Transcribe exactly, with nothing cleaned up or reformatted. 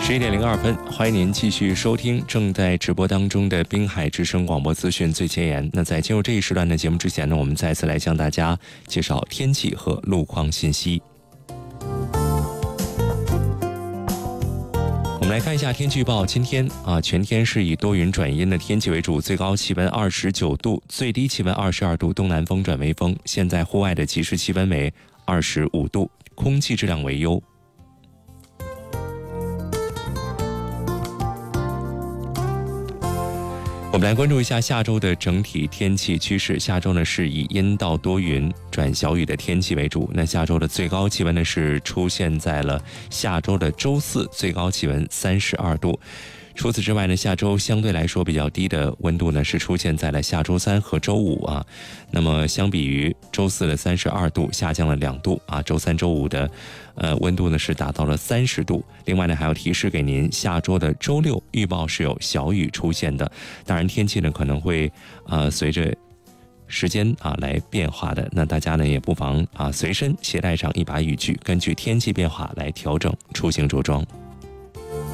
十一点零二分，欢迎您继续收听正在直播当中的滨海之声广播资讯最前沿。那在进入这一时段的节目之前呢，我们再次来向大家介绍天气和路况信息。我们来看一下天气预报，今天啊，全天是以多云转阴的天气为主，最高气温二十九度，最低气温二十二度，东南风转微风。现在户外的即时气温为二十五度，空气质量为优。我们来关注一下下周的整体天气趋势。下周呢是以阴到多云转小雨的天气为主。那下周的最高气温呢是出现在了下周的周四，最高气温三十二度。除此之外呢，下周相对来说比较低的温度呢是出现在了下周三和周五啊。那么相比于周四的三十二度，下降了两度啊。周三、周五的呃温度呢是达到了三十度。另外呢，还要提示给您，下周的周六预报是有小雨出现的。当然，天气呢可能会呃随着时间啊来变化的。那大家呢也不妨啊随身携带上一把雨具，根据天气变化来调整出行着装。